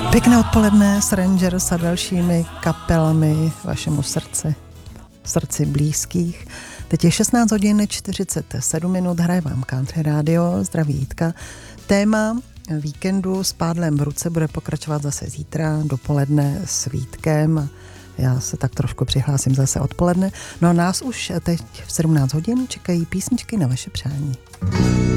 Pěkné odpoledne s Rangers a dalšími kapelami vašemu srdci blízkých. Teď je 16 hodin 47 minut, hraje vám Country Radio, zdraví Jitka. Téma víkendu s pádlem v ruce bude pokračovat zase zítra dopoledne s Vítkem. Já se tak trošku přihlásím zase odpoledne. No a nás už teď v 17 hodin čekají písničky na vaše přání.